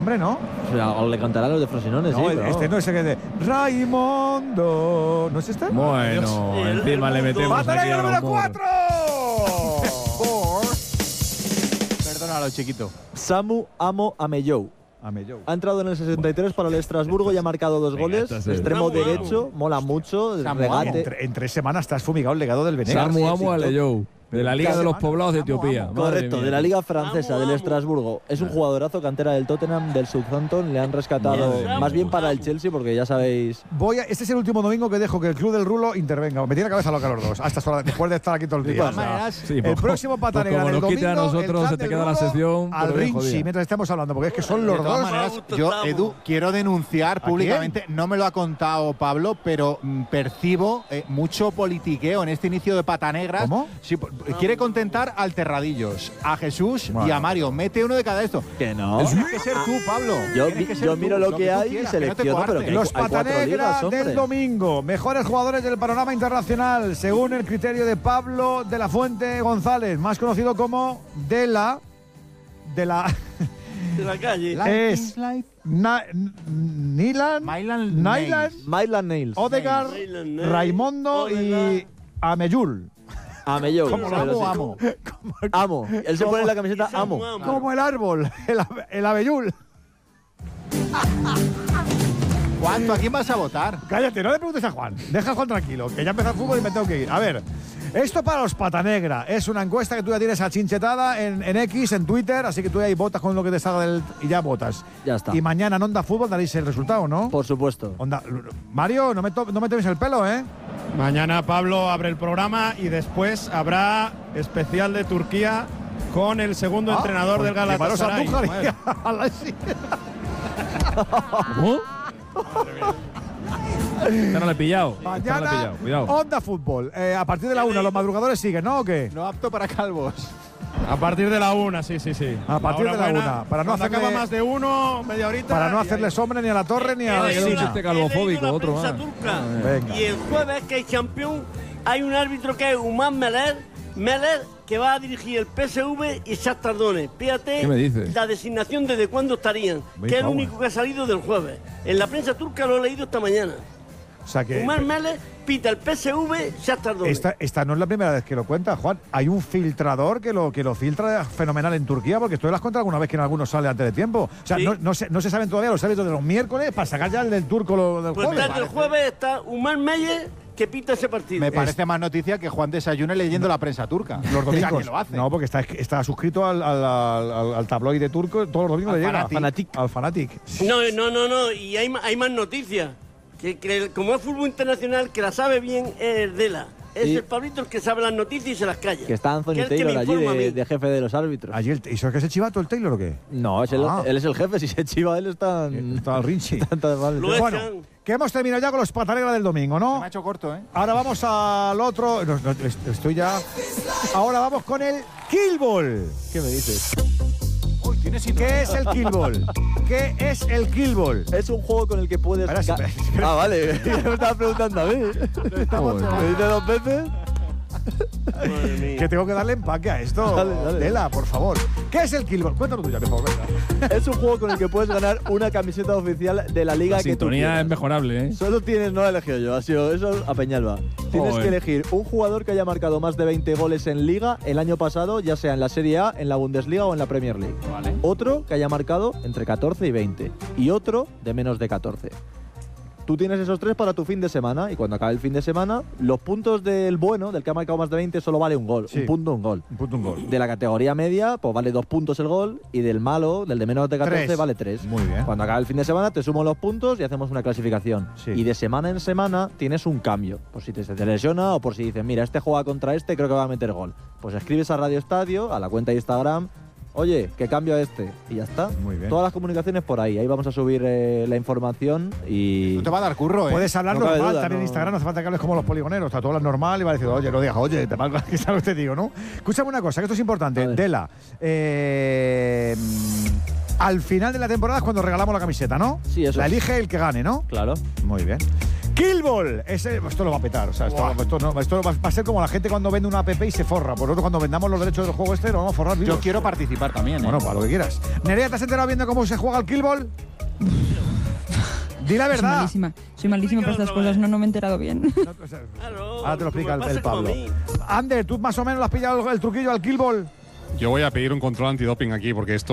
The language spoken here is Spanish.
Hombre, ¿no? O sea, le cantarán los de Frosinones, No, sí. Pero este no es el que de Raimundo. ¿No es este? Bueno, encima le metemos aquí ¡Patanegro a número los 4! Perdónalo, chiquito. Samu Amo Amellou. Ha entrado en el 63 para el Estrasburgo y ha marcado 2 goles. Extremo derecho, mola mucho. Regate. En 3 semanas estás fumigado el legado del Venegas. Samu Amo Aleyou, de la Liga de los Poblados de Etiopía. Correcto, de la Liga Francesa, del Estrasburgo. Es un jugadorazo, cantera del Tottenham, del Southampton. Le han rescatado más bien para el Chelsea, porque ya sabéis. Este es el último domingo que dejo que el Club del Rulo intervenga. Me tiene la cabeza loca los dos, hasta sola, después de estar aquí todo el día. De todas maneras, sí, el próximo Patanegra como del nos quite domingo, a nosotros, se te queda la sección al Rinchi, mientras estemos hablando, porque es que son los De todas dos. maneras, yo, Edu, quiero denunciar públicamente, no me lo ha contado Pablo, pero percibo mucho politiqueo en este inicio de Patanegra. ¿Cómo? Sí, quiere contentar al Terradillos, a Jesús y a Mario. Mete uno de cada esto. Que no. Tienes que ser tú, Pablo. Yo miro lo que hay y selecciono, pero que Los hay 4 Patanegra ligas, hombre. del domingo, mejores jugadores del panorama internacional, según el criterio de Pablo de la Fuente González, más conocido como de la de la calle. Es Nyland Nails, Odegaard, Raimundo y Amellul. Amellou. Como lo amo. Amo. Él se pone la camiseta Amo. Como el árbol, el abellul. Juan, ¿tú a quién vas a votar? Cállate, no le preguntes a Juan. Deja a Juan tranquilo, que ya empezó el fútbol y me tengo que ir. A ver, esto para los Patanegra es una encuesta que tú ya tienes achinchetada en X, en Twitter, así que tú ahí votas con lo que te salga y ya votas. Ya está. Y mañana en Onda Fútbol daréis el resultado, ¿no? Por supuesto. Mario, no me tomes el pelo, ¿eh? Mañana Pablo abre el programa y después habrá especial de Turquía con el segundo entrenador del Galatasaray. Esta no le he pillado. Mañana, Cuidado. Onda Fútbol. A partir de la 1, ¿los madrugadores siguen, no o qué? No apto para calvos. A partir de la 1, sí. A partir de la 1. Para no hacerle, acaba más de 1, media horita. Para no hacerle sombra ni a la Torre ni a Este calvofóbico, otro más. Venga. Y el jueves, que hay campeón, hay un árbitro que es Umar Meler, que va a dirigir el PSV y Shakhtar Donetsk. Fíjate ¿Qué me dices? la designación desde cuándo estarían, que es el único que ha salido del jueves. En la prensa turca lo he leído esta mañana. O sea que Umar Meler pita el PSV, Shakhtar Donetsk. esta no es la primera vez que lo cuenta, Juan. Hay un filtrador que lo filtra fenomenal en Turquía, porque tú lo has contado alguna vez que en algunos sale antes de tiempo. O sea, ¿Sí? no se saben todavía los árbitros de los miércoles para sacar ya el del turco del Pues jueves. desde el jueves está Umar Meyer que pita ese partido. Me parece más noticia que Juan desayune leyendo la prensa turca. Los domingos. O sea, que lo hace. No, porque está suscrito al tabloide turco, todos los domingos le llega. Al Fanatic. No, y hay más noticias. Que como es fútbol internacional, que la sabe bien es Erdela. Es Sí. el Pablito el que sabe las noticias y se las calla. Que está Anthony Que es el que Taylor me allí informa a mí. de jefe de los árbitros. Allí ¿y eso es que es el chivato, el Taylor o qué? No, él es el jefe. Si se chiva, él está al Rinchi. Lo Bueno, echan. que hemos terminado ya con los Patanegra del domingo, Se ¿no? me ha hecho corto, ¿eh? Ahora vamos al otro. Estoy ya. Ahora vamos con el Kill Ball. ¿Qué me dices? ¿Qué es el Kill Ball? ¿Qué es el Kill Ball? Es un juego con el que puedes. Espera. Ah, vale. Me estabas preguntando a mí. ¿Me dice 2 veces? Madre mía. Que tengo que darle empaque a esto. Dale. Tela, por favor. ¿Qué es el Kill Ball? Cuéntalo tú ya, por favor. Venga. Es un juego con el que puedes ganar una camiseta oficial de la liga La que tú sintonía quieras. es mejorable, ¿eh? Solo tienes, no lo he elegido yo, ha sido eso a Peñalba. Tienes Joder. que elegir un jugador que haya marcado más de 20 goles en liga el año pasado, ya sea en la Serie A, en la Bundesliga o en la Premier League. Vale. Otro que haya marcado entre 14 y 20. Y otro de menos de 14. Tú tienes esos 3 para tu fin de semana y cuando acabe el fin de semana, los puntos del bueno, del que ha marcado más de 20, solo vale un gol. Sí. Un punto, un gol. Un punto, un gol. De la categoría media, pues vale 2 puntos el gol y del malo, del de menos de 14, 3. vale 3. Muy bien. Cuando acabe el fin de semana te sumo los puntos y hacemos una clasificación. Sí. Y de semana en semana tienes un cambio. Por si se te lesiona o por si dices, mira, este juega contra este, creo que va a meter gol. Pues escribes a Radio Estadio, a la cuenta de Instagram, oye, que cambio a este. Y ya está. Muy bien. Todas las comunicaciones por ahí. Ahí vamos a subir la información y… No te va a dar curro, ¿eh? Puedes hablar No cabe normal duda, también en no. Instagram, no hace falta que hables como los poligoneros. Está todo hablas normal y va a decir, oye, no digas, oye, te pago, que sabes lo que te digo, ¿no? Escúchame una cosa, que esto es importante. A ver. Dela, al final de la temporada es cuando regalamos la camiseta, ¿no? Sí, eso La es. elige el que gane, ¿no? Claro. Muy bien. Killball. Esto lo va a petar. O sea, esto va a ser como la gente cuando vende una app y se forra. Por nosotros, cuando vendamos los derechos del juego lo vamos a forrar vivos. Yo quiero participar también. Bueno, para lo que quieras. Nerea, ¿te has enterado viendo cómo se juega el Killball? Di la verdad. Soy malísima para estas cosas, no me he enterado bien. Ahora te lo explica el Pablo. Ander, ¿tú más o menos le has pillado el truquillo al Killball? Yo voy a pedir un control antidoping aquí porque esto